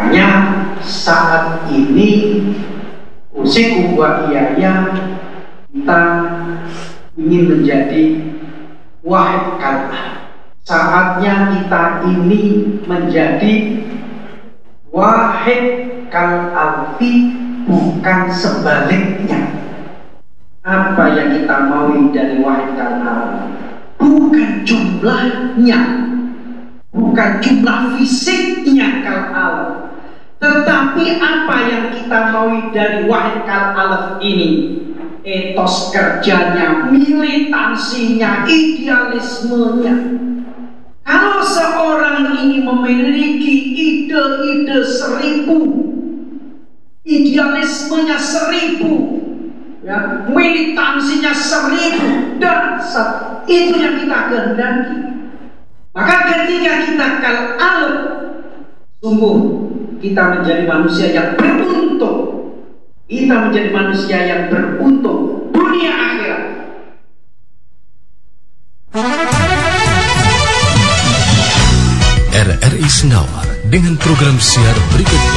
Makanya saat ini usiku wa iyaya kita ingin menjadi wahid kalimah. Saatnya kita ini menjadi wahid kal alfi, bukan sebaliknya. Apa yang kita mau dari wahid kal alfi? Bukan jumlahnya, bukan jumlah fisiknya kal alf, tetapi apa yang kita mau dari wahid kal alf ini? Etos kerjanya, militansinya, idealismenya. Kalau seorang ini memiliki ide-ide 1000, idealismenya 1000, ya, militansinya 1000, dan itu yang kita kehendaki. Maka ketika kita kal alf, sungguh kita menjadi manusia yang beruntung. Kita menjadi manusia yang beruntung dunia akhirat. RRI Senawa dengan program siar berikutnya.